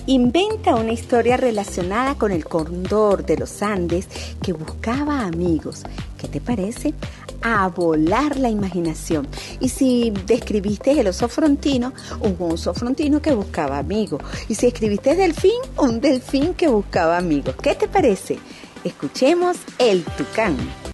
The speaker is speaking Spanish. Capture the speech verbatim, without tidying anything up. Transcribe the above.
Inventa una historia relacionada con el cóndor de los Andes que buscaba amigos. ¿Qué te parece? A volar la imaginación. Y si describiste el oso frontino, un oso frontino que buscaba amigos. Y si escribiste delfín, un delfín que buscaba amigos. ¿Qué te parece? Escuchemos El Tucán.